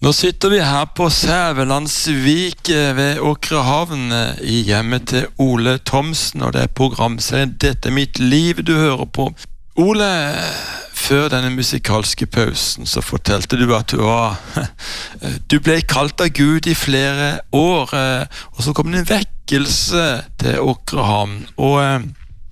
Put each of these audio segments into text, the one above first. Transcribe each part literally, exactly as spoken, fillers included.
Nå sitter vi her på Sævelandsvik ved Åkrehavn i hjemmet til Ole Thomsen, og det er programserien Dette er mitt liv du hører på. Ole, før denne musikalske pausen så fortalte du at du var du ble kalt av Gud i flere år, og så kom det en vekkelse til Åkrehavn, og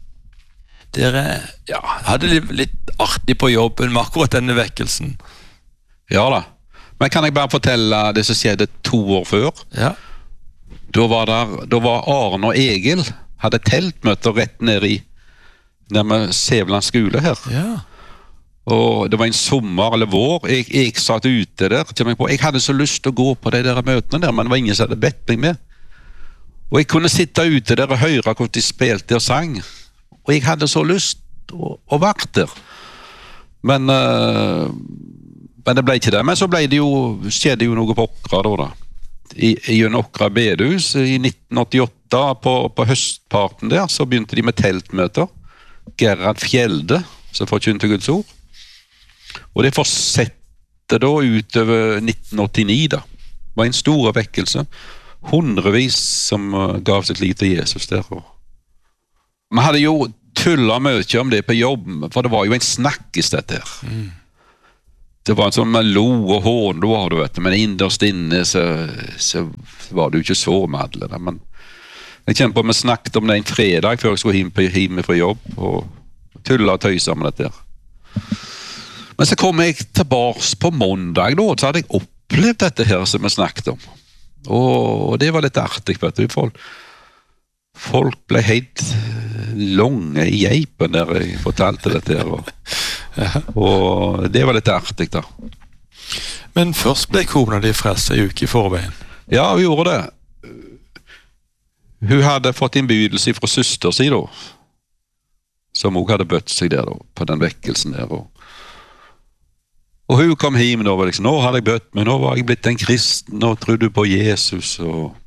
dere ja, hadde litt, litt artig på jobben med akkurat denne vekkelsen. Ja da. Men kan jeg bare fortelle det som skjedde to år før? Ja. Da var, der, da var Arne og Egil hadde teltmøter rett ned i nærmere Sæveland skole her. Ja. Og det var en sommer eller vår. Jeg, jeg satt ute der. Jeg hadde så lyst til å gå på de der møtene der, men det var ingen som hadde bedt meg med. Og jeg kunne sitte ute der og høre hvordan de spilte og sang. Og jeg hadde så lyst å, å være der. Men... Uh, Men det ble ikke det, men så ble det jo, skjedde jo noe på Åkra da, da. I, i en Åkra bedehus i nitten åttiåtte, på, på høstparten der, så begynte de med teltmøter. Gerhard Fjelde, som forkynte Guds ord. Og det fortsatte da utover nitten åttini da. Det var en stor vekkelse. Hundrevis som uh, gav sitt liv til Jesus der. Man hadde jo tullet mye om det på jobb, for det var jo en snakkis dette her. Mm. Det var en sånn med lo og hån, du vet, men innerst inne så, så var det jo ikke så madle. Men jeg kjente på at vi snakket om det en fredag før jeg skulle hjem, hjem fra jobb, og tulla og tøysa med dette. Men så kom jeg tilbake på mandag, da, så hadde jeg opplevd dette her som vi snakket om. Og det var litt artig, vet du. Folk, folk ble helt lange i geipen der jeg fortalte dette her, og og det var litt artig da. Men først ble kona di frelst en uke i forveien. Ja, vi gjorde det. Hun hadde fått innbydelse fra søster si da, som også hadde bøtt seg der da, på den vekkelsen der. Og, og hun kom hjem da, og liksom, nå hadde jeg bøtt meg, nå var jeg blitt en kristen, nå trodde du på Jesus, og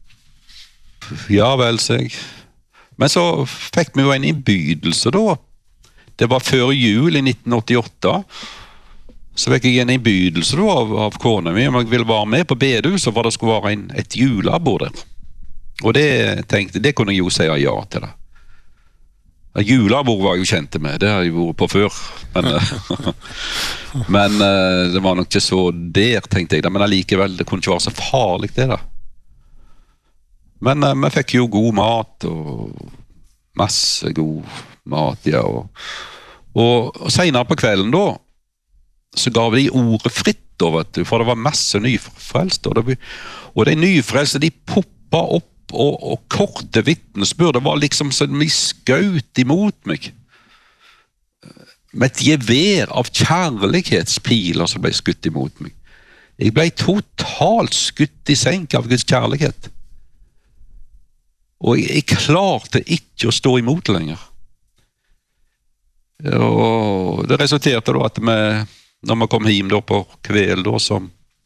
ja vel, sier jeg. Men så fikk vi jo en innbydelse da. Det var før jul i nitten åttiåtte, så fikk jeg en innbydelse da, av, av kona mi om jeg ville være med på bedehuset, for det skulle være en, et julebord der. Og det tenkte, det kunne jeg jo si ja til det. Julebord var jeg jo kjent med, det har jeg vært på før. Men, men det var nok ikke så der, tenkte jeg da. Men allikevel, det kunne ikke være så farlig det da. Men vi fikk jo god mat, og masse god mat, ja, og, og, og senere på kvelden da, så gav de ordet fritt da, vet du, for det var masse nyfrelste, og, det, og de nyfrelste, de poppa opp, og, og korte vittnesbyrd, det var liksom så de skjøt imot meg, med et gevær av kjærlighetspiler som ble skutt imot meg. Jeg ble totalt skutt i senk av Guds kjærlighet, og jeg, jeg klarte ikke å stå imot lenger. Og det resulterte da at vi, når vi kom hjem da på kveld da, så,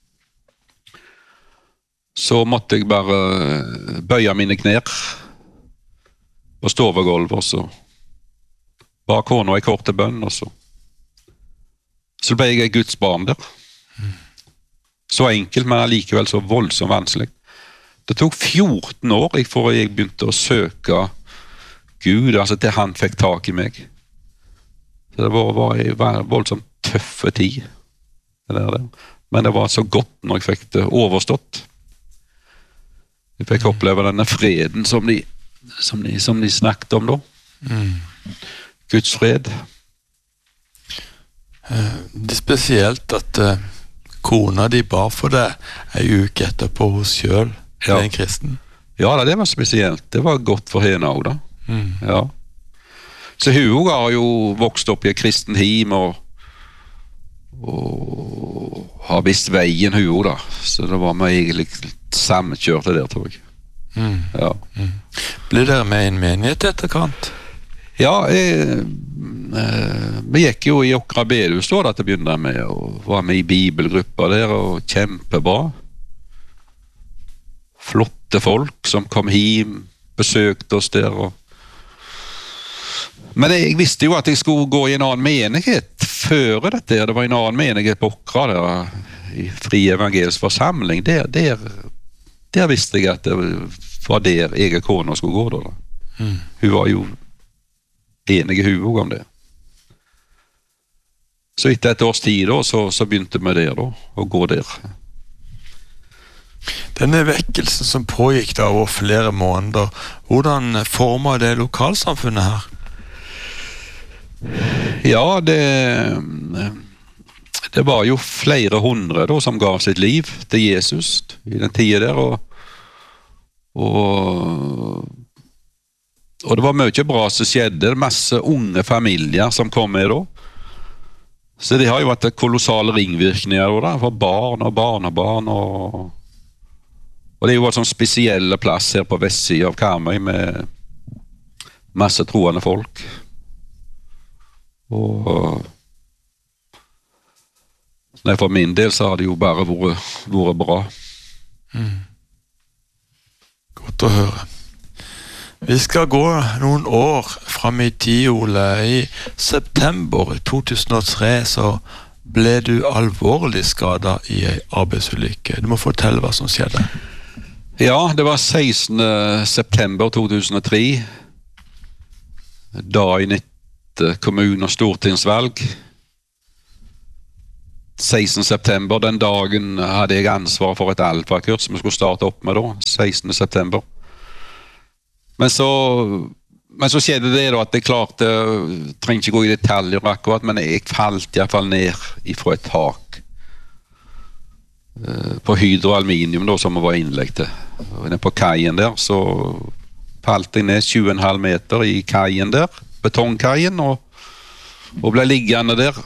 så måtte jeg bare bøye mine knær og stå over gulvet, og så ba kona i korte bønn, og så så ble jeg Guds barn der. Så enkelt, men allikevel så voldsomt vanskelig. Det tok fjorten år før jeg begynte å søke Gud, altså til han fikk tak i meg. Så det var, var, var en voldsomt tøffe tid. Det der, det. Men det var så godt når jeg fikk det overstått. Jeg fikk oppleve denne freden som de, som de, som de snakket om da. Mm. Guds fred. Det er spesielt at uh, kona de bar for det en uke etterpå hos selv, ja. En kristen. Ja, det var spesielt. Det var godt for henne også da. Mm. Ja. Så hun har jo vokst opp i et kristen hjem og, og har visst veien hun da. Så det var meg egentlig sammenkjørte der, tror jeg. Mm. Ja. Mm. Ble dere med i en menighet etterkant? Ja, jeg, eh, vi gikk jo i Åkra bedehus da, til å begynne med, og var med i bibelgrupper der, og kjempebra. Flotte folk som kom hjem, besøkte oss der, og men jeg visste jo at jeg skulle gå i en annen menighet før dette. Det var en annen menighet på Åkra der. i Fri Evangelisk Forsamling, der, der, der visste jeg at det var der egen kone skulle gå da. Mm. Hun var jo enig i huvudet om det. Så etter et års tid da, så, så begynte vi der da, å gå der. Denne vekkelsen som pågikk da over flere måneder, hvordan formet det lokalsamfunnet her? Ja, det, det var jo flere hundre da, som gav sitt liv til Jesus i den tiden der, og, og, og det var mye bra som skjedde, masse unge familier som kom med da. Så det har jo vært kolossale ringvirkninger da, for barn og barnebarn, og, og det er jo en sånn spesielle plass her på vestsiden av Karmøy med masse troende folk. Og nei, for min del så har det jo bare vært, vært bra. Mm. Godt å høre. Vi skal gå noen år frem i tid, Ole. I september to tusen og tre så ble du alvorlig skadet i en arbeidsulykke. Du må fortelle hva som skjedde. Ja, det var sekstende september to tusen og tre. Dagen etter kommune- og stortingsvalg. sekstende september, den dagen hadde jeg ansvar for et alfakurs som vi skulle starte opp med da. sekstende september. Men så, men så skjedde det da at jeg klarte, jeg trenger ikke gå i detaljer akkurat, men jeg falt i hvert fall ned ifra et tak på Hydro Aluminium da, som jeg var innlegg til. Og på kaien der så falt jeg ned tjue komma fem meter i kaien der, betongkaien, og, og ble liggende der.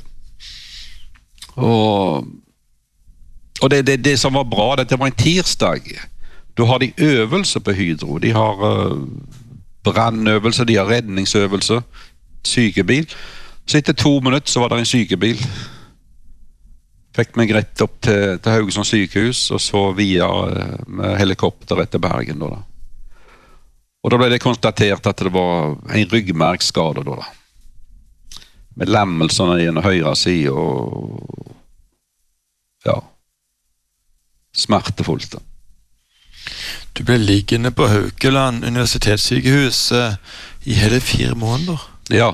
Og, og det, det, det som var bra, det var en tirsdag. Da har de øvelser på Hydro. De har uh, brannøvelser, de har redningsøvelser, sykebil. Så etter to minutter så var det en sykebil. Fikk meg rett opp til, til Haugesund sykehus, og så via uh, med helikopter etter Bergen. Da, da. Og da ble det konstatert at det var en ryggmargskade. Da, da. Med lammelsene i en høyre side, og ja, smertefullt da. Du ble liggende på Haukeland universitetssykehus eh, i hele fire måneder. Ja.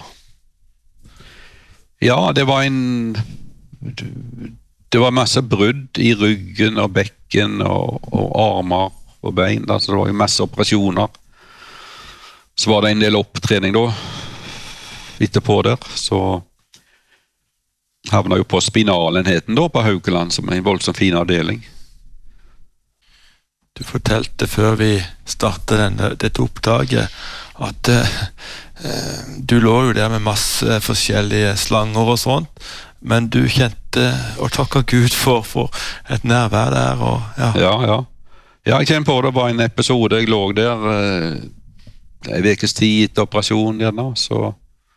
Ja, det var en... Det var masse brudd i ryggen og bekken og, og armer og bein. Altså det var jo masse operasjoner. Så var det en del opptrening da. Etterpå der. Så havna jo på spinalenheten da på Haukeland, som er en voldsomt fin avdeling. Du fortalte før vi startet denne, dette oppdaget at eh, du lå jo der med masse forskjellige slanger og sånt, men du kjente og takket Gud for, for et nærvær der. Og, ja. Ja, ja. Ja, jeg kjente på det var en episode, jeg lå der eh, en vekes tid etter operasjonen gjerne, så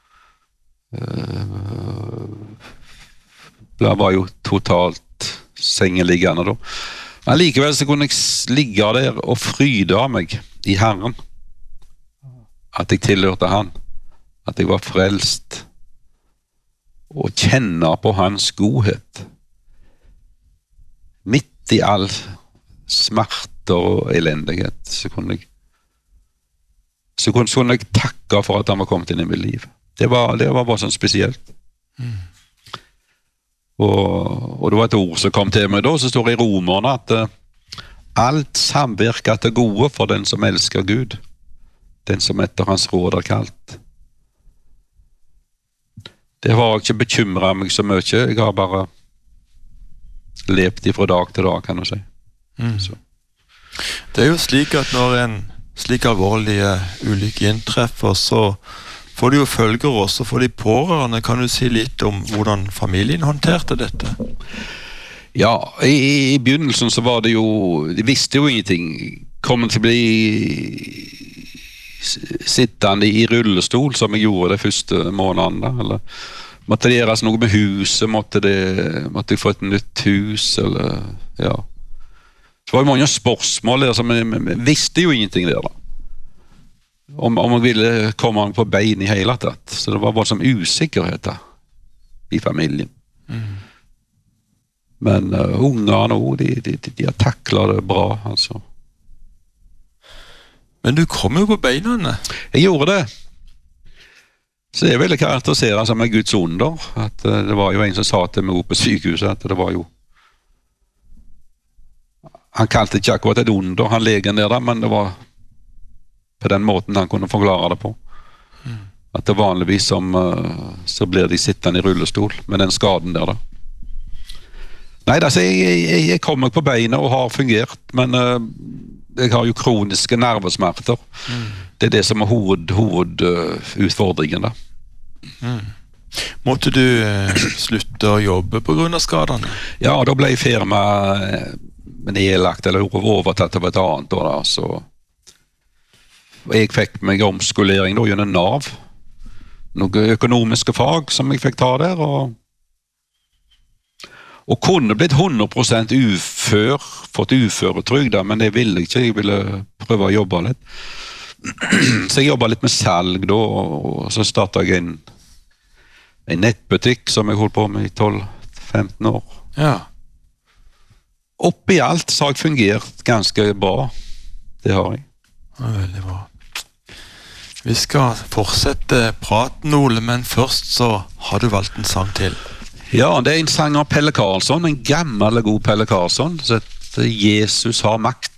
eh, det var jo totalt sengeliggende da. Men likevel så kunne jeg ligge der og fryde av meg i Herren. At jeg tilhørte han. At jeg var frelst. Og kjenne på hans godhet. Midt i all smerter og elendighet så kunne jeg så kunne, så kunne jeg takke for at han var kommet inn i mitt liv. Det var, det var bare sånn spesielt. Mm. Og, og det var et ord som kom til meg da, så står det i Romerne at uh, alt samvirker til gode for den som elsker Gud, den som etter hans råd er kalt. Det har ikke bekymret meg så mye, jeg har bare levd ifra dag til dag, kan du si. Mm. Så. Det er jo slik at når en slik alvorlig ulykke inntreffer, så får de jo følger også for de pårørende. Kan du si litt om hvordan familien håndterte dette? Ja, i, i begynnelsen så var det jo, de visste jo ingenting. Kom til å bli sittende i rullestol, som jeg gjorde de første månedene. Eller måtte det gjøres noe med huset, måtte, det, måtte jeg få et nytt hus, eller ja. Det var jo mange spørsmål der, som vi, vi visste jo ingenting der da. Om, om jeg ville komme på bein i hele tatt. Så det var bare som usikkerhet da, i familien. Mm. Men uh, unger nå, de, de, de, de har taklet det bra, altså. Men du kom jo på beina. Jeg gjorde det. Så jeg ville karakterisere som en Guds under. At uh, det var jo en som sa til meg på sykehuset at det var jo... Han kalte ikke akkurat et under, han legen der da, men det var på den måten han kunne forklare det på. Mm. At det vanligvis som, uh, så blir de sittende i rullestol med den skaden der da. Nei, altså, jeg, jeg, jeg kom meg på beina og har fungert, men uh, jeg har jo kroniske nervesmerter. Mm. Det er det som er hoved, hovedutfordringen uh, da. Mm. Måtte du uh, slutte å jobbe på grunn av skadene? Ja, da ble firma uh, nedlagt eller overtatt av et annet da, da, så jeg fikk meg omskolering da gjennom Nav. Noen økonomiske fag som jeg fikk ta der, og Og kunne blitt hundre prosent ufør, fått uføretrygd, men det ville jeg ikke, jeg ville prøve å jobbe litt. Så jeg jobbet litt med salg da, og så startet jeg en, en nettbutikk som jeg holdt på med i tolv til femten år. Ja. Oppi alt så har jeg fungert ganske bra, det har jeg. Ja, veldig bra. Vi skal fortsette praten, Ole, men først så har du valgt en sang til. Ja, det er en sang av Pelle Karlsson, en gammel og god Pelle Karlsson, som heter Jesus har makt.